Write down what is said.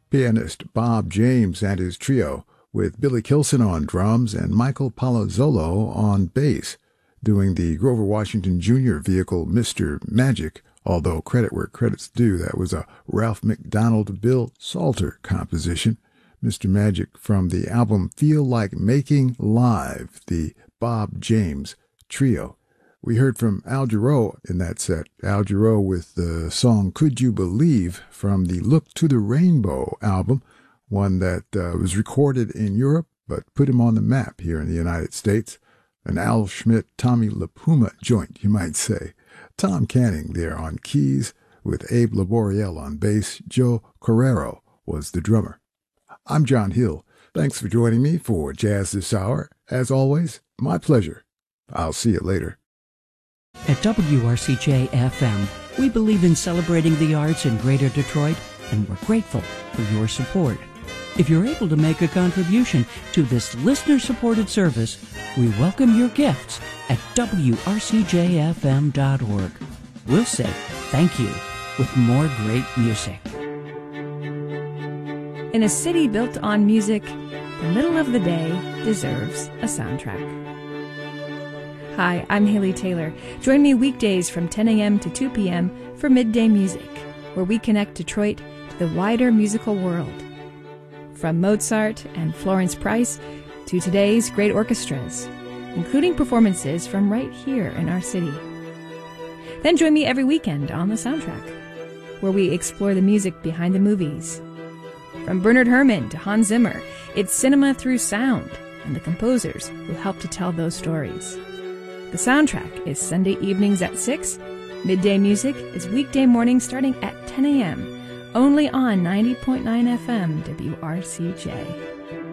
Pianist Bob James and his trio, with Billy Kilson on drums and Michael Palazzolo on bass, doing the Grover Washington Jr. vehicle Mr. Magic, although credit where credit's due, that was a Ralph McDonald Bill Salter composition. Mr. Magic from the album Feel Like Making Live, the Bob James Trio. We heard from Al Jarreau in that set. Al Jarreau with the song Could You Believe from the Look to the Rainbow album, one that was recorded in Europe but put him on the map here in the United States. An Al Schmidt, Tommy LaPuma joint, you might say. Tom Canning there on keys with Abe Laboriel on bass. Joe Carrero was the drummer. I'm John Hill. Thanks for joining me for Jazz This Hour. As always, my pleasure. I'll see you later. At WRCJ-FM, we believe in celebrating the arts in Greater Detroit, and we're grateful for your support. If you're able to make a contribution to this listener-supported service, we welcome your gifts at WRCJFM.org. We'll say thank you with more great music. In a city built on music, the middle of the day deserves a soundtrack. Hi, I'm Haley Taylor. Join me weekdays from 10 a.m. to 2 p.m. for Midday Music, where we connect Detroit to the wider musical world. From Mozart and Florence Price to today's great orchestras, including performances from right here in our city. Then join me every weekend on The Soundtrack, where we explore the music behind the movies. From Bernard Herrmann to Hans Zimmer, it's cinema through sound and the composers who help to tell those stories. The Soundtrack is Sunday evenings at 6. Midday Music is weekday mornings starting at 10 a.m. only on 90.9 FM WRCJ.